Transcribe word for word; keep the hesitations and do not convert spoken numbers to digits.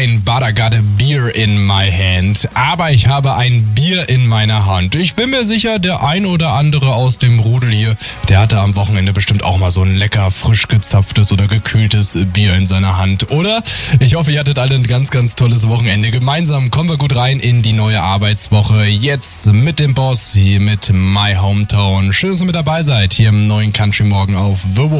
kein But I got a beer in my hand, aber ich habe ein Bier in meiner Hand. Ich bin mir sicher, der ein oder andere aus dem Rudel hier, der hatte am Wochenende bestimmt auch mal so ein lecker, frisch gezapftes oder gekühltes Bier in seiner Hand, oder? Ich hoffe, ihr hattet alle ein ganz, ganz tolles Wochenende. Gemeinsam kommen wir gut rein in die neue Arbeitswoche. Jetzt mit dem Boss, hier mit My Hometown. Schön, dass ihr mit dabei seid, hier im neuen Country Morgen auf The